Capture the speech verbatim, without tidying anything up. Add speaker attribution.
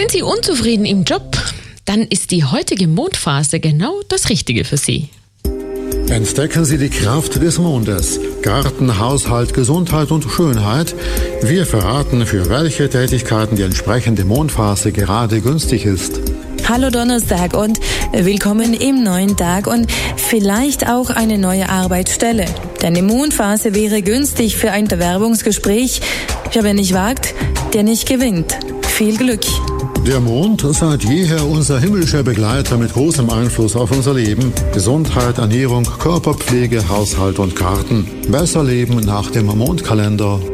Speaker 1: Sind Sie unzufrieden im Job? Dann ist die heutige Mondphase genau das Richtige für Sie.
Speaker 2: Entdecken Sie die Kraft des Mondes. Garten, Haushalt, Gesundheit und Schönheit. Wir verraten, für welche Tätigkeiten die entsprechende Mondphase gerade günstig ist.
Speaker 3: Hallo Donnerstag und willkommen im neuen Tag und vielleicht auch eine neue Arbeitsstelle. Denn die Mondphase wäre günstig für ein Bewerbungsgespräch. Wer nicht wagt, der nicht gewinnt. Viel Glück!
Speaker 2: Der Mond, seit jeher unser himmlischer Begleiter mit großem Einfluss auf unser Leben. Gesundheit, Ernährung, Körperpflege, Haushalt und Garten. Besser leben nach dem Mondkalender.